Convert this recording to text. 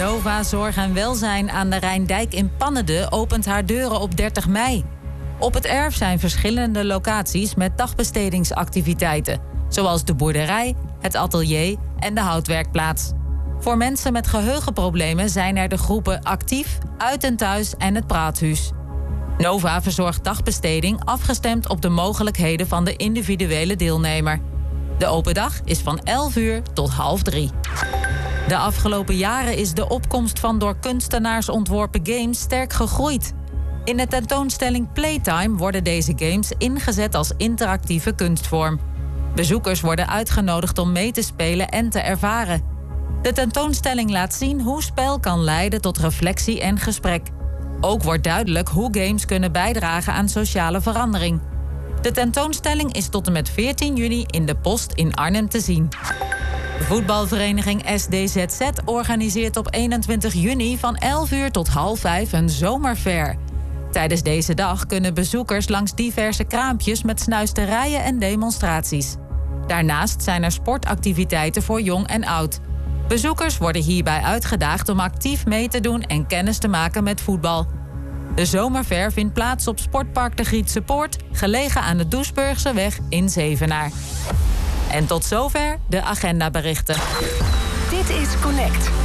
Nova Zorg en Welzijn aan de Rijndijk in Pannede opent haar deuren op 30 mei. Op het erf zijn verschillende locaties met dagbestedingsactiviteiten, zoals de boerderij, het atelier en de houtwerkplaats. Voor mensen met geheugenproblemen zijn er de groepen Actief, Uit en Thuis en het Praathuis. Nova verzorgt dagbesteding afgestemd op de mogelijkheden van de individuele deelnemer. De open dag is van 11 uur tot 2:30. De afgelopen jaren is de opkomst van door kunstenaars ontworpen games sterk gegroeid. In de tentoonstelling Playtime worden deze games ingezet als interactieve kunstvorm. Bezoekers worden uitgenodigd om mee te spelen en te ervaren. De tentoonstelling laat zien hoe spel kan leiden tot reflectie en gesprek. Ook wordt duidelijk hoe games kunnen bijdragen aan sociale verandering. De tentoonstelling is tot en met 14 juni in de Post in Arnhem te zien. Voetbalvereniging SDZZ organiseert op 21 juni van 11 uur tot 4:30 een zomerfair. Tijdens deze dag kunnen bezoekers langs diverse kraampjes met snuisterijen en demonstraties. Daarnaast zijn er sportactiviteiten voor jong en oud. Bezoekers worden hierbij uitgedaagd om actief mee te doen en kennis te maken met voetbal. De zomerfair vindt plaats op Sportpark de Grietse Poort, gelegen aan de Doesburgseweg in Zevenaar. En tot zover de agendaberichten. Dit is Connect.